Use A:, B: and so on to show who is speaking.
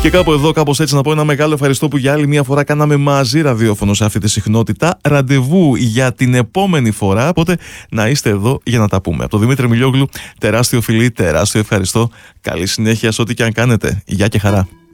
A: Και κάπου εδώ, κάπως έτσι, να πω ένα μεγάλο ευχαριστώ που για άλλη μια φορά κάναμε μαζί ραδιόφωνο σε αυτή τη συχνότητα. Ραντεβού για την επόμενη φορά. Οπότε να είστε εδώ για να τα πούμε. Από τον Δημήτρη Μιλιόγλου, τεράστιο φιλί, τεράστιο ευχαριστώ. Καλή συνέχεια σε ό,τι και αν κάνετε. Γεια και χαρά.